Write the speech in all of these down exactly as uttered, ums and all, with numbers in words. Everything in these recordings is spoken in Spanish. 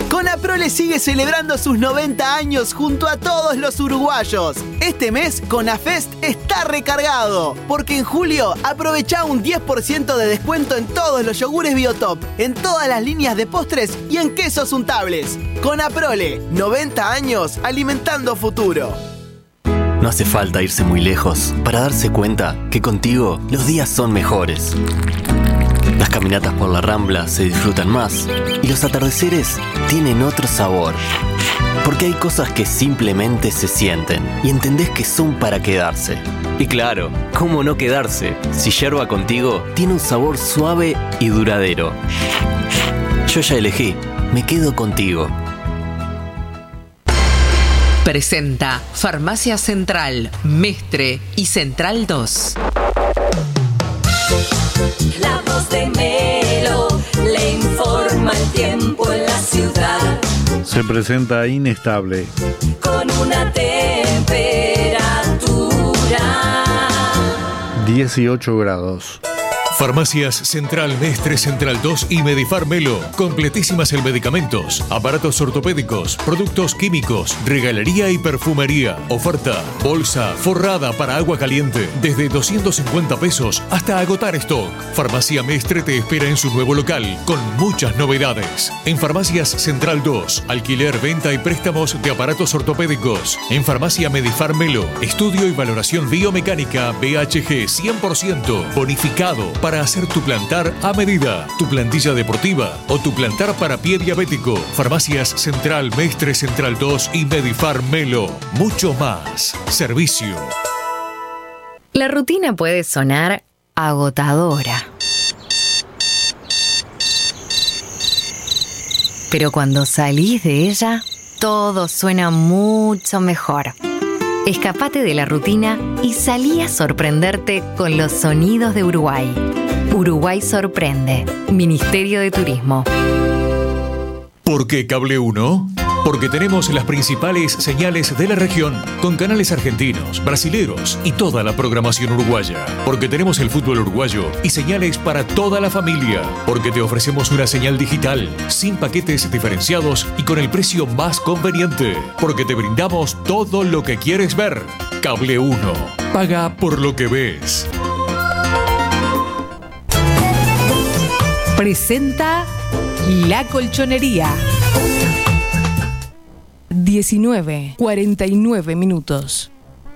Conaprole sigue celebrando sus noventa años junto a todos los uruguayos. Este mes, Conafest está recargado, porque en julio aprovecha un diez por ciento de descuento en todos los yogures Biotop, en todas las líneas de postres y en quesos untables. Conaprole, noventa años alimentando futuro. No hace falta irse muy lejos para darse cuenta que contigo los días son mejores. Las caminatas por la Rambla se disfrutan más y los atardeceres tienen otro sabor. Porque hay cosas que simplemente se sienten y entendés que son para quedarse. Y claro, ¿cómo no quedarse si Yerba Contigo tiene un sabor suave y duradero? Yo ya elegí, me quedo contigo. Presenta Farmacia Central, Mestre y Central dos. La voz de Melo le informa el tiempo en la ciudad. Se presenta inestable. Con una temperatura dieciocho grados. Farmacias Central, Mestre, Central dos y Medifar Melo. Completísimas en medicamentos, aparatos ortopédicos, productos químicos, regalería y perfumería. Oferta, bolsa forrada para agua caliente, desde doscientos cincuenta pesos hasta agotar stock. Farmacia Mestre te espera en su nuevo local, con muchas novedades. En Farmacias Central dos, alquiler, venta y préstamos de aparatos ortopédicos. En Farmacia Medifar Melo, estudio y valoración biomecánica B H G cien por ciento, bonificado para hacer tu plantar a medida, tu plantilla deportiva o tu plantar para pie diabético. Farmacias Central, Mestre, Central dos y Medifar Melo. Mucho más. Servicio. La rutina puede sonar agotadora. Pero cuando salís de ella, todo suena mucho mejor. Escapate de la rutina y salí a sorprenderte con los sonidos de Uruguay. Uruguay sorprende. Ministerio de Turismo. ¿Por qué Cable uno? Porque tenemos las principales señales de la región, con canales argentinos, brasileros y toda la programación uruguaya. Porque tenemos el fútbol uruguayo y señales para toda la familia. Porque te ofrecemos una señal digital, sin paquetes diferenciados y con el precio más conveniente. Porque te brindamos todo lo que quieres ver. Cable uno. Paga por lo que ves. Presenta La Colchonería. diecinueve cuarenta y nueve minutos.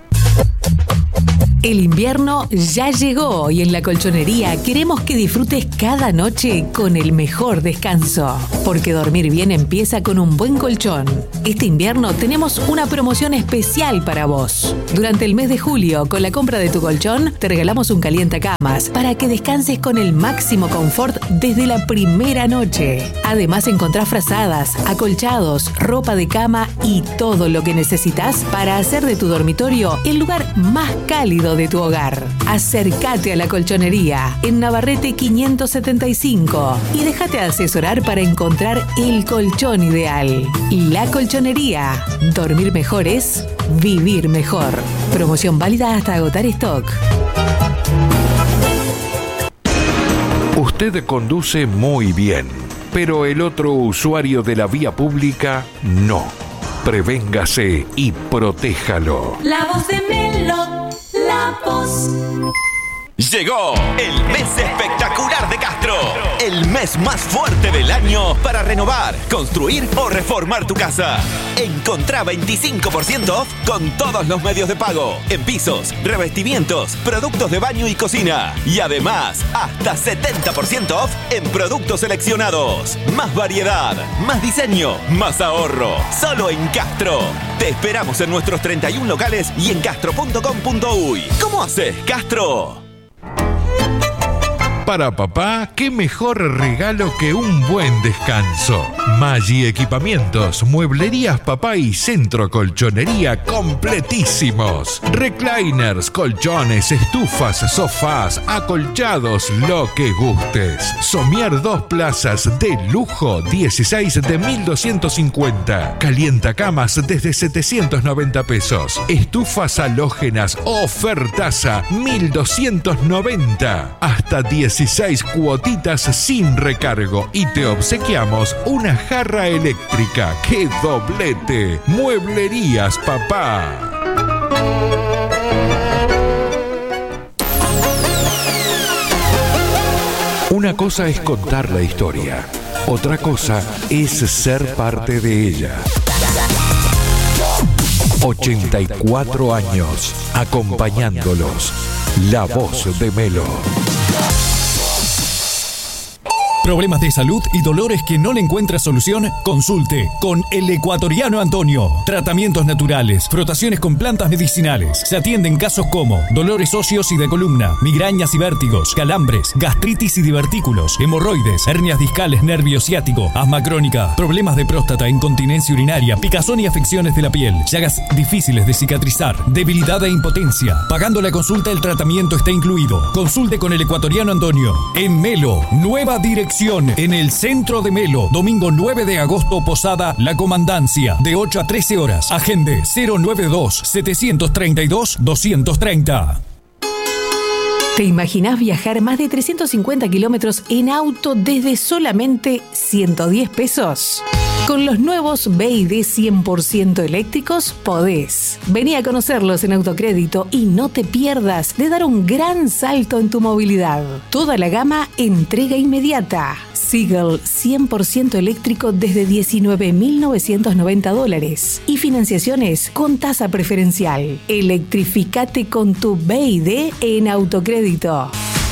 El invierno ya llegó y en La Colchonería queremos que disfrutes cada noche con el mejor descanso. Porque dormir bien empieza con un buen colchón. Este invierno tenemos una promoción especial para vos. Durante el mes de julio, con la compra de tu colchón, te regalamos un calientacamas para que descanses con el máximo confort desde la primera noche. Además encontrás frazadas, acolchados, ropa de cama y todo lo que necesitas para hacer de tu dormitorio el lugar más cálido de tu hogar. Acércate a La Colchonería en Navarrete quinientos setenta y cinco y déjate asesorar para encontrar el colchón ideal. La Colchonería. Dormir mejor es vivir mejor. Promoción válida hasta agotar stock. Usted conduce muy bien, pero el otro usuario de la vía pública no. Prevéngase y protéjalo. La voz de Melo, la voz. Llegó el mes espectacular de Castro. El mes más fuerte del año para renovar, construir o reformar tu casa. Encontrá veinticinco por ciento off con todos los medios de pago. En pisos, revestimientos, productos de baño y cocina. Y además, hasta setenta por ciento off en productos seleccionados. Más variedad, más diseño, más ahorro. Solo en Castro. Te esperamos en nuestros treinta y uno locales y en castro punto com punto uy. ¿Cómo haces, Castro? Para papá, qué mejor regalo que un buen descanso. Maggi Equipamientos, mueblerías papá y centro colchonería completísimos. Recliners, colchones, estufas, sofás, acolchados, lo que gustes. Somier dos plazas de lujo, dieciséis de mil doscientos cincuenta. Calientacamas desde setecientos noventa pesos. Estufas halógenas, ofertaza, mil doscientos noventa. Hasta diez dieciséis cuotitas sin recargo y te obsequiamos una jarra eléctrica. ¡Qué doblete! Mueblerías Papá. Una cosa es contar la historia, otra cosa es ser parte de ella. ochenta y cuatro años acompañándolos. La voz de Melo. ¿Problemas de salud y dolores que no le encuentra solución? Consulte con el ecuatoriano Antonio. Tratamientos naturales, frotaciones con plantas medicinales. Se atienden casos como dolores óseos y de columna, migrañas y vértigos, calambres, gastritis y divertículos, hemorroides, hernias discales, nervio ciático, asma crónica, problemas de próstata, incontinencia urinaria, picazón y afecciones de la piel, llagas difíciles de cicatrizar, debilidad e impotencia. Pagando la consulta, el tratamiento está incluido. Consulte con el ecuatoriano Antonio. En Melo, nueva dirección. En el centro de Melo, domingo nueve de agosto, Posada La Comandancia, de ocho a trece horas. Agende cero noventa y dos, setecientos treinta y dos, doscientos treinta. ¿Te imaginás viajar más de trescientos cincuenta kilómetros en auto desde solamente ciento diez pesos? Con los nuevos B Y D cien por ciento eléctricos podés. Vení a conocerlos en Autocrédito y no te pierdas de dar un gran salto en tu movilidad. Toda la gama entrega inmediata. Seagull cien por ciento eléctrico desde diecinueve mil novecientos noventa dólares y financiaciones con tasa preferencial. Electrificate con tu B Y D en Autocrédito.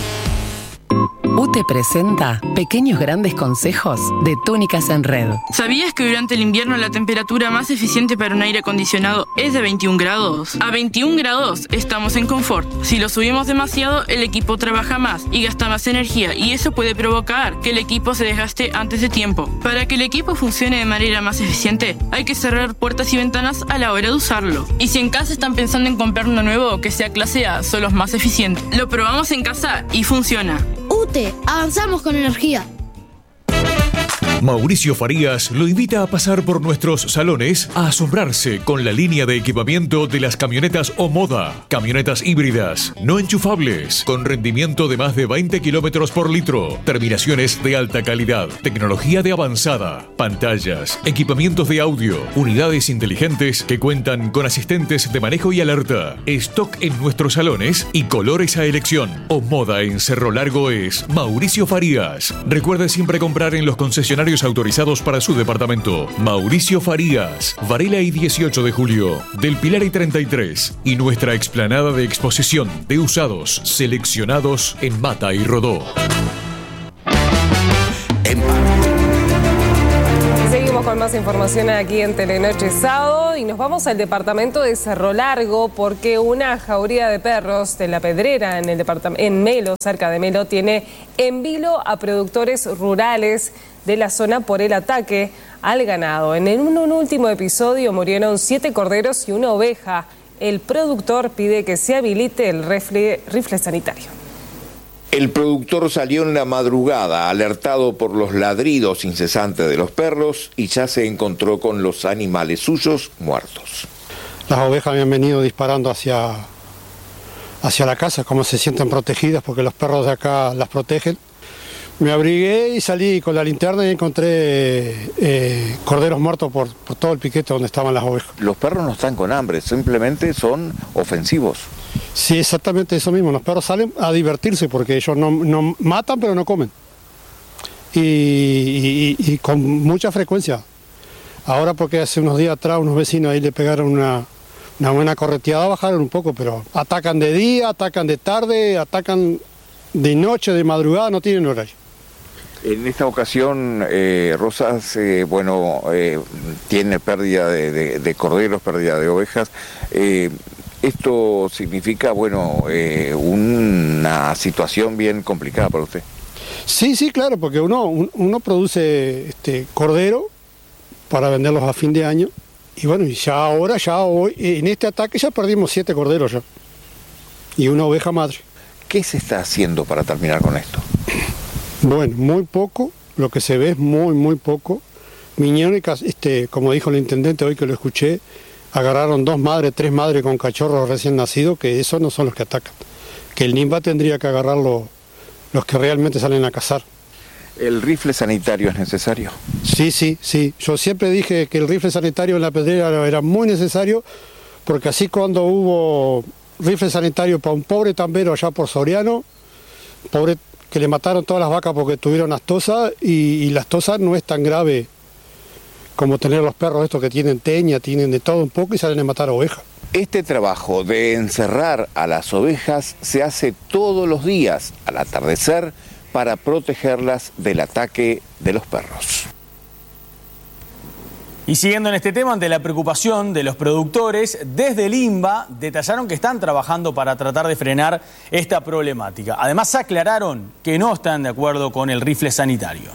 U T E presenta Pequeños Grandes Consejos de Túnicas en Red. ¿Sabías que durante el invierno la temperatura más eficiente para un aire acondicionado es de veintiún grados? A veintiún grados estamos en confort. Si lo subimos demasiado, el equipo trabaja más y gasta más energía, y eso puede provocar que el equipo se desgaste antes de tiempo. Para que el equipo funcione de manera más eficiente, hay que cerrar puertas y ventanas a la hora de usarlo. Y si en casa están pensando en comprar uno nuevo que sea clase A, son los más eficientes. Lo probamos en casa y funciona. U T E, avanzamos con energía. Mauricio Farías lo invita a pasar por nuestros salones a asombrarse con la línea de equipamiento de las camionetas Omoda. Camionetas híbridas, no enchufables, con rendimiento de más de veinte kilómetros por litro, terminaciones de alta calidad, tecnología de avanzada, pantallas, equipamientos de audio, unidades inteligentes que cuentan con asistentes de manejo y alerta, stock en nuestros salones y colores a elección. Omoda en Cerro Largo es Mauricio Farías. Recuerde siempre comprar en los concesionarios autorizados para su departamento. Mauricio Farías, Varela y dieciocho de julio, Del Pilar y treinta y tres, y nuestra explanada de exposición de usados seleccionados en Mata y Rodó. Seguimos con más información aquí en Telenoche Sábado y nos vamos al departamento de Cerro Largo porque una jauría de perros de La Pedrera en el departamento en Melo, cerca de Melo, tiene en vilo a productores rurales de la zona por el ataque al ganado. En un, un último episodio murieron siete corderos y una oveja. El productor pide que se habilite el rifle, rifle sanitario. El productor salió en la madrugada, alertado por los ladridos incesantes de los perros, y ya se encontró con los animales suyos muertos. Las ovejas habían venido disparando hacia, hacia la casa, como se sienten protegidas, porque los perros de acá las protegen. Me abrigué y salí con la linterna y encontré eh, corderos muertos por, por todo el piquete donde estaban las ovejas. Los perros no están con hambre, simplemente son ofensivos. Sí, exactamente eso mismo. Los perros salen a divertirse porque ellos no, no matan pero no comen. Y, y, y con mucha frecuencia. Ahora porque hace unos días atrás unos vecinos ahí le pegaron una, una buena correteada, bajaron un poco, pero atacan de día, atacan de tarde, atacan de noche, de madrugada, no tienen horario. En esta ocasión, eh, Rosas, eh, bueno, eh, tiene pérdida de, de, de corderos, pérdida de ovejas. Eh, esto significa, bueno, eh, una situación bien complicada para usted. Sí, sí, claro, porque uno, uno produce este, cordero para venderlos a fin de año. Y bueno, y ya ahora, ya hoy, en este ataque ya perdimos siete corderos ya. Y una oveja madre. ¿Qué se está haciendo para terminar con esto? Bueno, muy poco, lo que se ve es muy, muy poco. Vinieron y, este, como dijo el intendente hoy que lo escuché, agarraron dos madres, tres madres con cachorros recién nacidos, que esos no son los que atacan. Que el NIMBA tendría que agarrarlo los que realmente salen a cazar. ¿El rifle sanitario es necesario? Sí, sí, sí. Yo siempre dije que el rifle sanitario en la Pedrera era muy necesario, porque así cuando hubo rifle sanitario para un pobre tambero allá por Soriano, pobre que le mataron todas las vacas porque tuvieron astosa, y, y la astosa no es tan grave como tener los perros estos que tienen teña, tienen de todo un poco y salen a matar ovejas. Este trabajo de encerrar a las ovejas se hace todos los días al atardecer para protegerlas del ataque de los perros. Y siguiendo en este tema, ante la preocupación de los productores, desde el INBA detallaron que están trabajando para tratar de frenar esta problemática. Además, aclararon que no están de acuerdo con el rifle sanitario.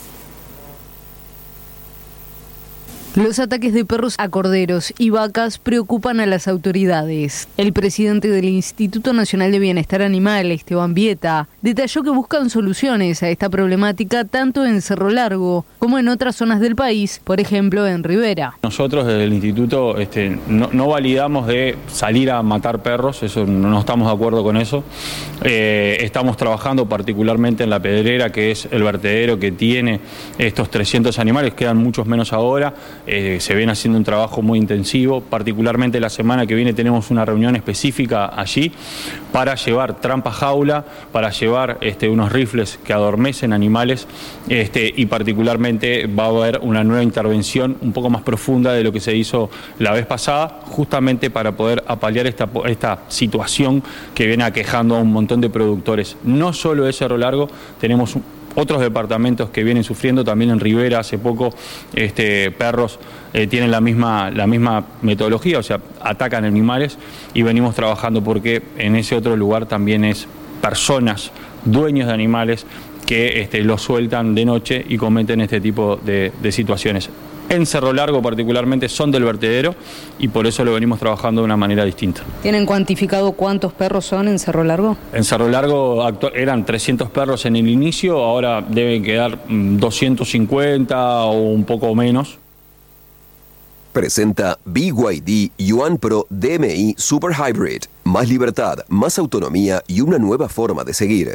Los ataques de perros a corderos y vacas preocupan a las autoridades. El presidente del Instituto Nacional de Bienestar Animal, Esteban Vieta, detalló que buscan soluciones a esta problemática tanto en Cerro Largo como en otras zonas del país, por ejemplo en Rivera. Nosotros desde el instituto este, no, no validamos de salir a matar perros, eso no estamos de acuerdo con eso. Eh, estamos trabajando particularmente en La Pedrera, que es el vertedero que tiene estos trescientos animales, quedan muchos menos ahora. Eh, se viene haciendo un trabajo muy intensivo, particularmente la semana que viene tenemos una reunión específica allí para llevar trampa jaula, para llevar este, unos rifles que adormecen animales este, y particularmente va a haber una nueva intervención un poco más profunda de lo que se hizo la vez pasada, justamente para poder apalear esta, esta situación que viene aquejando a un montón de productores. No solo de Cerro Largo, tenemos otros departamentos que vienen sufriendo, también en Rivera hace poco este, perros eh, tienen la misma, la misma metodología, o sea, atacan animales, y venimos trabajando porque en ese otro lugar también es personas, dueños de animales, que este, los sueltan de noche y cometen este tipo de, de situaciones. En Cerro Largo particularmente son del vertedero y por eso lo venimos trabajando de una manera distinta. ¿Tienen cuantificado cuántos perros son en Cerro Largo? En Cerro Largo eran trescientos perros en el inicio, ahora deben quedar doscientos cincuenta o un poco menos. Presenta B Y D Yuan Pro D M I Super Hybrid. Más libertad, más autonomía y una nueva forma de seguir.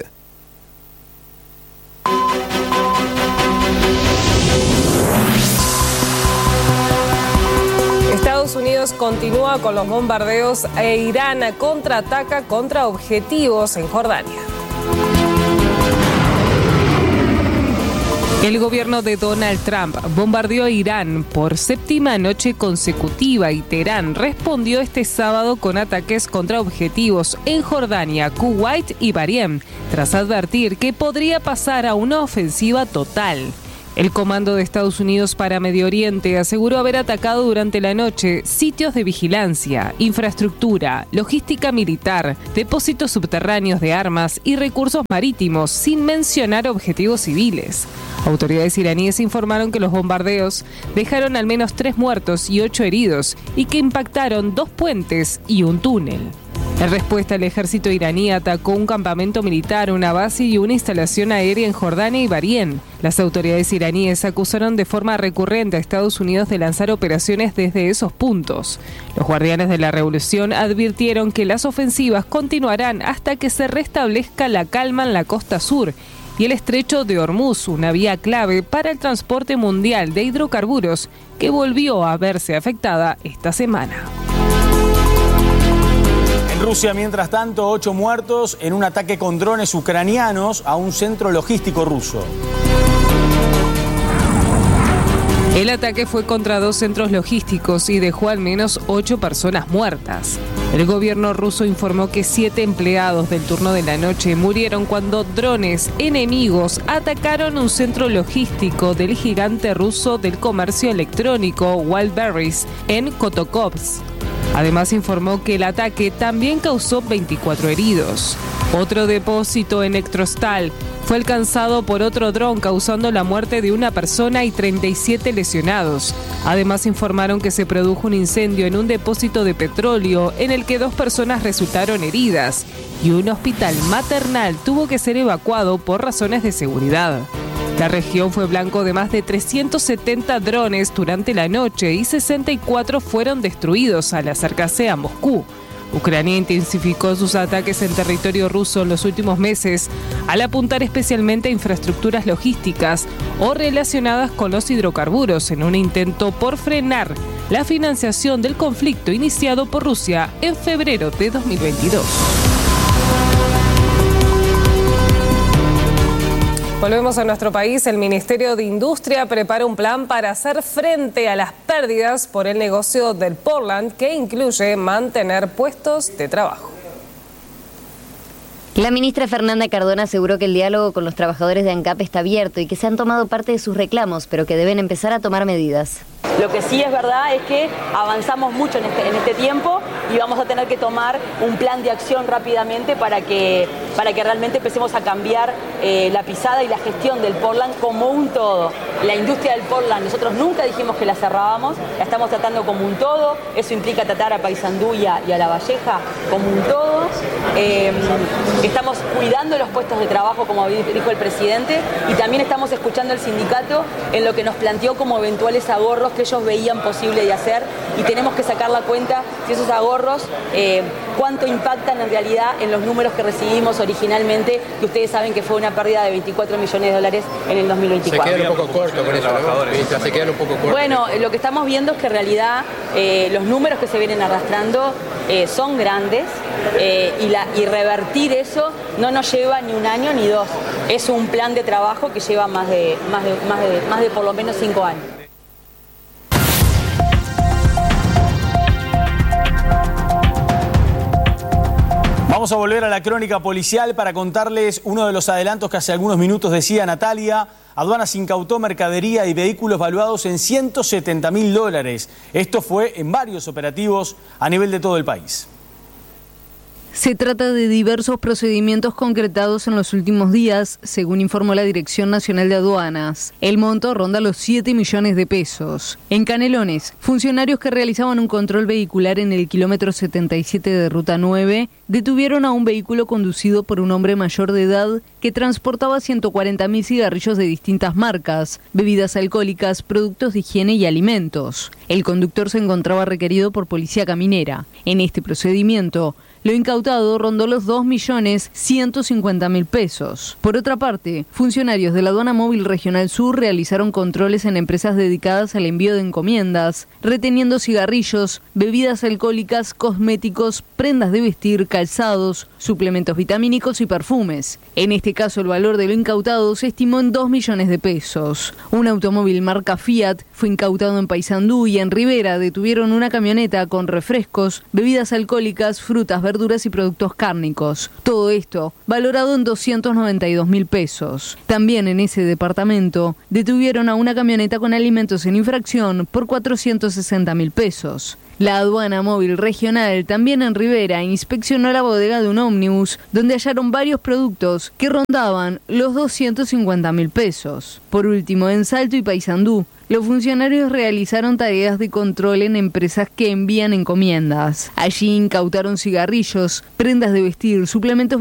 Estados Unidos continúa con los bombardeos e Irán contraataca contra objetivos en Jordania. El gobierno de Donald Trump bombardeó a Irán por séptima noche consecutiva y Teherán respondió este sábado con ataques contra objetivos en Jordania, Kuwait y Bahrein, tras advertir que podría pasar a una ofensiva total. El Comando de Estados Unidos para Medio Oriente aseguró haber atacado durante la noche sitios de vigilancia, infraestructura, logística militar, depósitos subterráneos de armas y recursos marítimos, sin mencionar objetivos civiles. Autoridades iraníes informaron que los bombardeos dejaron al menos tres muertos y ocho heridos y que impactaron dos puentes y un túnel. En respuesta, el ejército iraní atacó un campamento militar, una base y una instalación aérea en Jordania y Bahrein. Las autoridades iraníes acusaron de forma recurrente a Estados Unidos de lanzar operaciones desde esos puntos. Los guardianes de la revolución advirtieron que las ofensivas continuarán hasta que se restablezca la calma en la costa sur y el estrecho de Hormuz, una vía clave para el transporte mundial de hidrocarburos que volvió a verse afectada esta semana. En Rusia, mientras tanto, ocho muertos en un ataque con drones ucranianos a un centro logístico ruso. El ataque fue contra dos centros logísticos y dejó al menos ocho personas muertas. El gobierno ruso informó que siete empleados del turno de la noche murieron cuando drones enemigos atacaron un centro logístico del gigante ruso del comercio electrónico Wildberries en Kotokovsk. Además informó que el ataque también causó veinticuatro heridos. Otro depósito en Electrostal fue alcanzado por otro dron causando la muerte de una persona y treinta y siete lesionados. Además informaron que se produjo un incendio en un depósito de petróleo en el que dos personas resultaron heridas y un hospital maternal tuvo que ser evacuado por razones de seguridad. La región fue blanco de más de trescientos setenta drones durante la noche y sesenta y cuatro fueron destruidos al acercarse a Moscú. Ucrania intensificó sus ataques en territorio ruso en los últimos meses al apuntar especialmente a infraestructuras logísticas o relacionadas con los hidrocarburos en un intento por frenar la financiación del conflicto iniciado por Rusia en febrero de dos mil veintidós. Volvemos a nuestro país. El Ministerio de Industria prepara un plan para hacer frente a las pérdidas por el negocio del Portland, que incluye mantener puestos de trabajo. La ministra Fernanda Cardona aseguró que el diálogo con los trabajadores de ANCAP está abierto y que se han tomado parte de sus reclamos, pero que deben empezar a tomar medidas. Lo que sí es verdad es que avanzamos mucho en este, en este tiempo y vamos a tener que tomar un plan de acción rápidamente para que, para que realmente empecemos a cambiar eh, la pisada y la gestión del Portland como un todo. La industria del Portland, nosotros nunca dijimos que la cerrábamos, la estamos tratando como un todo. Eso implica tratar a Paysandú y a, y a La Valleja como un todo. Eh, estamos cuidando los puestos de trabajo, como dijo el presidente, y también estamos escuchando al sindicato en lo que nos planteó como eventuales ahorros que ellos veían posible de hacer, y tenemos que sacar la cuenta si esos ahorros, eh, cuánto impactan en realidad en los números que recibimos originalmente, que ustedes saben que fue una pérdida de veinticuatro millones de dólares en el dos mil veinticuatro. Se quedan un poco cortos con eso, ¿no? Se quedan un poco cortos. Bueno, lo que estamos viendo es que en realidad eh, los números que se vienen arrastrando eh, son grandes eh, y, la, y revertir eso no nos lleva ni un año ni dos. Es un plan de trabajo que lleva más de, más de, más de, más de por lo menos cinco años. Vamos a volver a la crónica policial para contarles uno de los adelantos que hace algunos minutos decía Natalia. Aduanas incautó mercadería y vehículos valuados en ciento setenta mil dólares. Esto fue en varios operativos a nivel de todo el país. Se trata de diversos procedimientos concretados en los últimos días, según informó la Dirección Nacional de Aduanas. El monto ronda los siete millones de pesos. En Canelones, funcionarios que realizaban un control vehicular en el kilómetro setenta y siete de Ruta nueve detuvieron a un vehículo conducido por un hombre mayor de edad que transportaba ciento cuarenta mil cigarrillos de distintas marcas, bebidas alcohólicas, productos de higiene y alimentos. El conductor se encontraba requerido por policía caminera. En este procedimiento, lo incautado rondó los dos millones ciento cincuenta mil pesos. Por otra parte, funcionarios de la Aduana Móvil Regional Sur realizaron controles en empresas dedicadas al envío de encomiendas, reteniendo cigarrillos, bebidas alcohólicas, cosméticos, prendas de vestir, calzados, suplementos vitamínicos y perfumes. En este caso, el valor de lo incautado se estimó en dos millones de pesos. Un automóvil marca Fiat fue incautado en Paysandú y en Rivera detuvieron una camioneta con refrescos, bebidas alcohólicas, frutas, verduras, verduras y productos cárnicos. Todo esto valorado en doscientos noventa y dos mil pesos. También en ese departamento detuvieron a una camioneta con alimentos en infracción por cuatrocientos sesenta mil pesos. La Aduana Móvil Regional, también en Rivera, inspeccionó la bodega de un ómnibus donde hallaron varios productos que rondaban los doscientos cincuenta mil pesos. Por último, en Salto y Paysandú, los funcionarios realizaron tareas de control en empresas que envían encomiendas. Allí incautaron cigarrillos, prendas de vestir, suplementos